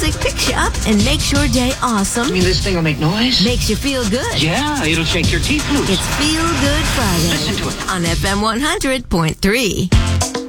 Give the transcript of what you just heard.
music picks you up and makes your day awesome. You mean this thing will make noise? Makes you feel good. Yeah, it'll shake your teeth loose. It's Feel Good Friday. Listen to it. On FM 100.3.